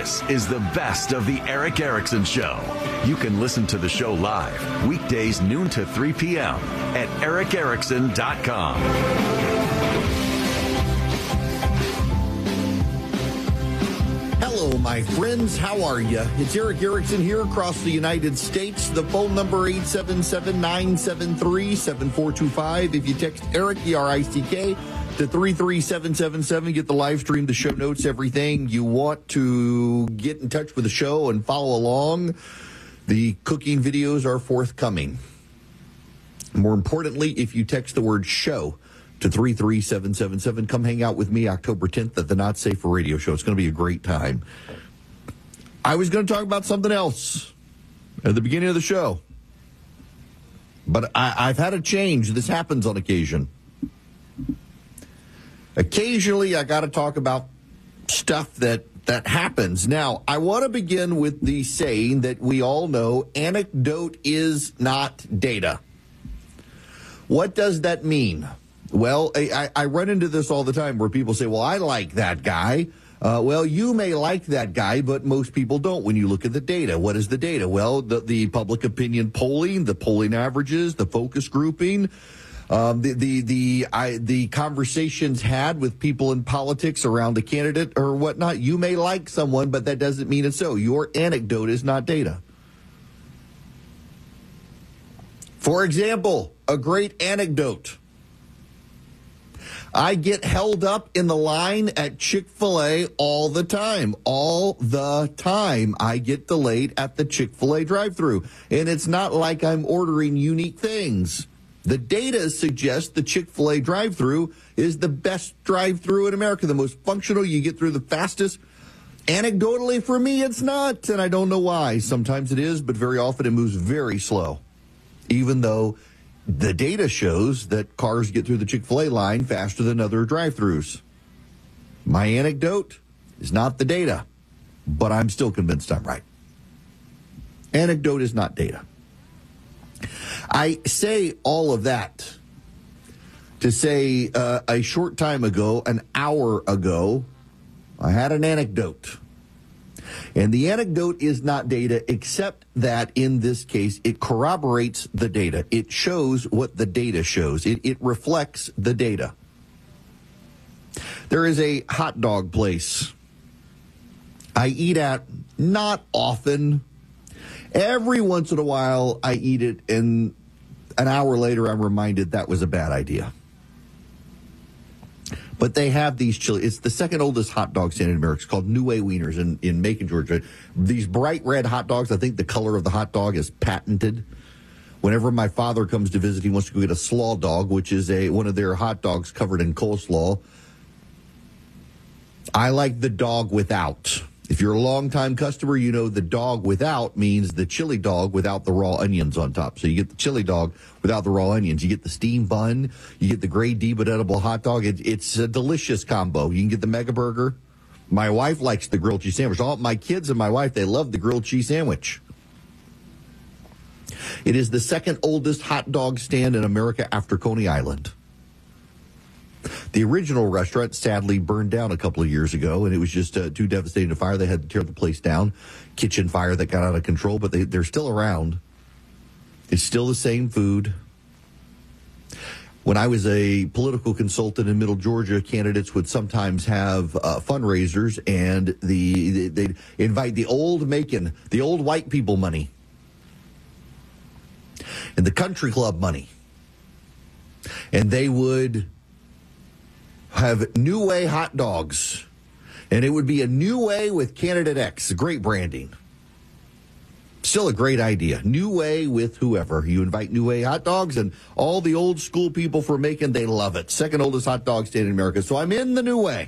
This is the best of the Erick Erickson Show. You can listen to the show live weekdays noon to 3 p.m. at ericerickson.com. Hello, my friends. How are you? It's Erick Erickson here across the United States. The phone number 877-973-7425. If you text Erick, E-R-I-C-K, to 33777, get the live stream, the show notes, everything you want to get in touch with the show and follow along. The cooking videos are forthcoming. More importantly, if you text the word show to 33777, come hang out with me October 10th at the Not Safe for Radio show. It's going to be a great time. I was going to talk about something else at the beginning of the show, but I've had a change. This happens on occasion. Occasionally, I got to talk about stuff that happens. Now, I want to begin with the saying that we all know, anecdote is not data. What does that mean? Well, I run into this all the time where people say, well, I like that guy. Well, you may like that guy, but most people don't when you look at the data. What is the data? Well, the public opinion polling, the polling averages, the focus grouping, the conversations had with people in politics around a candidate or whatnot. You may like someone, but that doesn't mean it's so. Your anecdote is not data. For example, a great anecdote. I get held up in the line at Chick-fil-A all the time. All the time I get delayed at the Chick-fil-A drive-thru. And it's not like I'm ordering unique things. The data suggests the Chick-fil-A drive-thru is the best drive-thru in America, the most functional. You get through the fastest. Anecdotally, for me, it's not, and I don't know why. Sometimes it is, but very often it moves very slow, even though the data shows that cars get through the Chick-fil-A line faster than other drive-thrus. My anecdote is not the data, but I'm still convinced I'm right. Anecdote is not data. I say all of that to say a short time ago, an hour ago, I had an anecdote. And the anecdote is not data, except that in this case, it corroborates the data. It shows what the data shows. It reflects the data. There is a hot dog place I eat at not often. Every once in a while, I eat it, and an hour later, I'm reminded that was a bad idea. But they have these chili. It's the second oldest hot dog stand in America. It's called New Way Wieners in Macon, Georgia. These bright red hot dogs, I think the color of the hot dog is patented. Whenever my father comes to visit, he wants to go get a slaw dog, which is one of their hot dogs covered in coleslaw. I like the dog without. If you're a longtime customer, you know the dog without means the chili dog without the raw onions on top. So you get the chili dog without the raw onions. You get the steamed bun. You get the grade D but edible hot dog. It's a delicious combo. You can get the mega burger. My wife likes the grilled cheese sandwich. All my kids and my wife, they love the grilled cheese sandwich. It is the second oldest hot dog stand in America after Coney Island. The original restaurant sadly burned down a couple of years ago, and it was just too devastating a fire. They had to tear the place down. Kitchen fire that got out of control, but they're still around. It's still the same food. When I was a political consultant in Middle Georgia, candidates would sometimes have fundraisers, and they'd invite the old Macon, the old white people money, and the country club money. And they would have New Way hot dogs, and it would be a New Way with Candidate X. Great branding. Still a great idea. New Way with whoever. You invite New Way hot dogs, and all the old school people from Macon, they love it. Second oldest hot dog stand in America. So I'm in the New Way.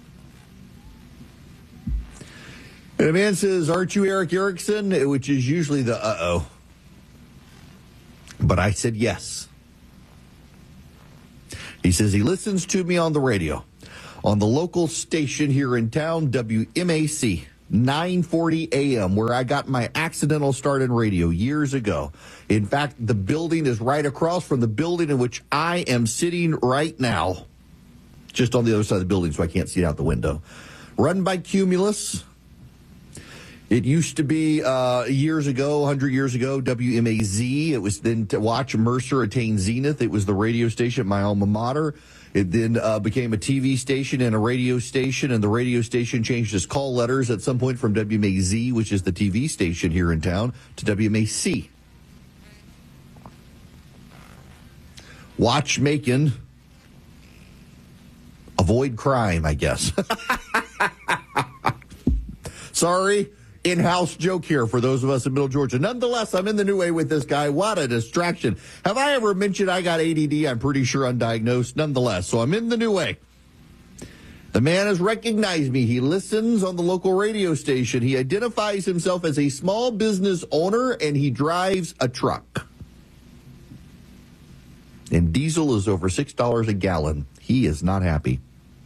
And a man says, aren't you Erick Erickson? Which is usually the uh-oh. But I said yes. He says he listens to me on the radio, on the local station here in town, WMAC, 940 AM, where I got my accidental start in radio years ago. In fact, the building is right across from the building in which I am sitting right now, just on the other side of the building, so I can't see out the window. Run by Cumulus. It used to be years ago, 100 years ago, WMAZ. It was then to watch Mercer attain zenith. It was the radio station at my alma mater. It then became a TV station and a radio station, and the radio station changed its call letters at some point from WMAZ, which is the TV station here in town, to WMAC. Watchmaking. Avoid crime, I guess. Sorry, in-house joke here for those of us in Middle Georgia. Nonetheless, I'm in the new way with this guy. What a distraction. Have I ever mentioned I got ADD? I'm pretty sure undiagnosed. Nonetheless, so I'm in the new way. The man has recognized me. He listens on the local radio station. He identifies himself as a small business owner, and he drives a truck. And diesel is over $6 a gallon. He is not happy.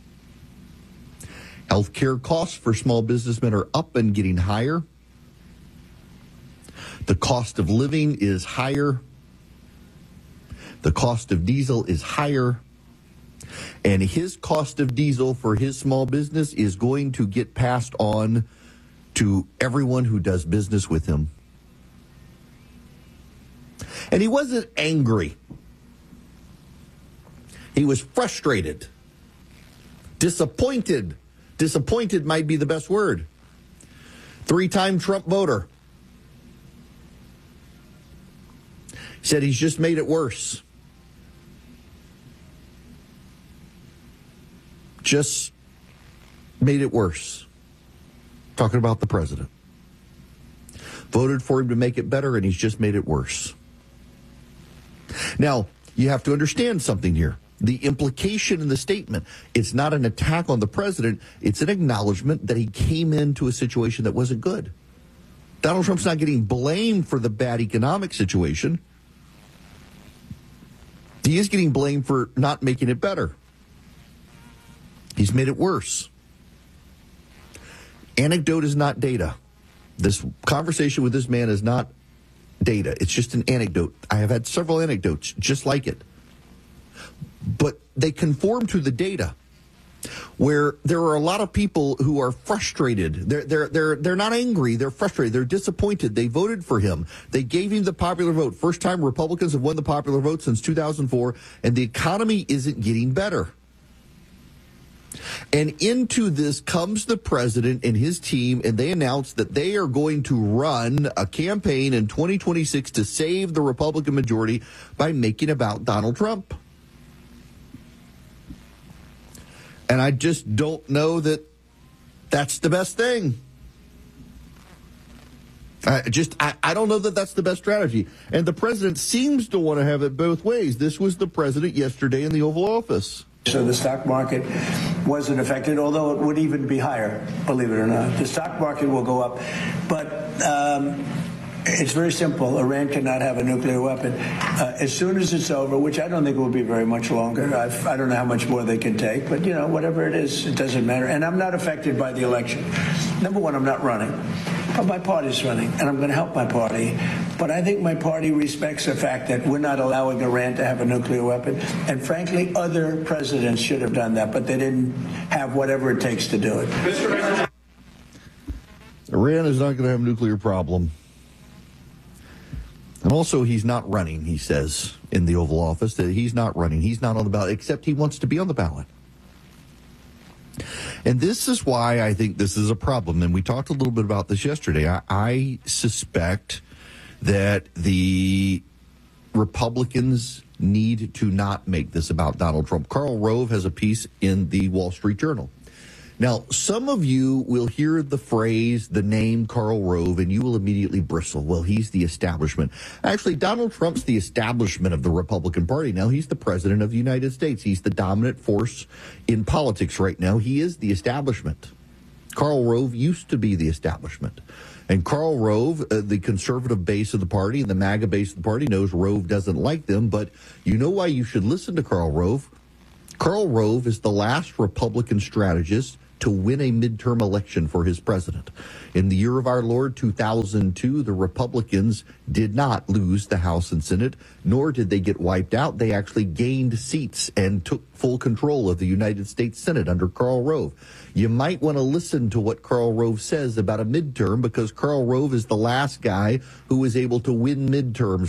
Healthcare costs for small businessmen are up and getting higher. The cost of living is higher. The cost of diesel is higher. And his cost of diesel for his small business is going to get passed on to everyone who does business with him. And he wasn't angry. He was frustrated, disappointed. Disappointed might be the best word. 3-time Trump voter. Said he's just made it worse. Just made it worse. Talking about the president. Voted for him to make it better, and he's just made it worse. Now, you have to understand something here. The implication in the statement, it's not an attack on the president. It's an acknowledgement that he came into a situation that wasn't good. Donald Trump's not getting blamed for the bad economic situation. He is getting blamed for not making it better. He's made it worse. Anecdote is not data. This conversation with this man is not data. It's just an anecdote. I have had several anecdotes just like it. But they conform to the data, where there are a lot of people who are frustrated. They're not angry. They're frustrated. They're disappointed. They voted for him. They gave him the popular vote. First time Republicans have won the popular vote since 2004, and the economy isn't getting better. And into this comes the president and his team, and they announced that they are going to run a campaign in 2026 to save the Republican majority by making about Donald Trump. And I just don't know that that's the best thing. I don't know that that's the best strategy. And the president seems to want to have it both ways. This was the president yesterday in the Oval Office. So the stock market wasn't affected, although it would even be higher, believe it or not. The stock market will go up. But it's very simple. Iran cannot have a nuclear weapon. As soon as it's over, which I don't think will be very much longer. I don't know how much more they can take, but, you know, whatever it is, it doesn't matter. And I'm not affected by the election. Number one, I'm not running. But my party's running, and I'm going to help my party. But I think my party respects the fact that we're not allowing Iran to have a nuclear weapon. And frankly, other presidents should have done that, but they didn't have whatever it takes to do it. Iran is not going to have a nuclear problem. And also, he's not running, he says, in the Oval Office, that he's not running. He's not on the ballot, except he wants to be on the ballot. And this is why I think this is a problem. And we talked a little bit about this yesterday. I suspect that the Republicans need to not make this about Donald Trump. Karl Rove has a piece in the Wall Street Journal. Now, some of you will hear the phrase, the name Karl Rove, and you will immediately bristle. Well, he's the establishment. Actually, Donald Trump's the establishment of the Republican Party. Now, he's the president of the United States. He's the dominant force in politics right now. He is the establishment. Karl Rove used to be the establishment. And Karl Rove, the conservative base of the party, and the MAGA base of the party, knows Rove doesn't like them. But you know why you should listen to Karl Rove? Karl Rove is the last Republican strategist to win a midterm election for his president. In the year of our Lord 2002, the Republicans did not lose the House and Senate, nor did they get wiped out. They actually gained seats and took full control of the United States Senate under Karl Rove. You might want to listen to what Karl Rove says about a midterm, because Karl Rove is the last guy who was able to win midterms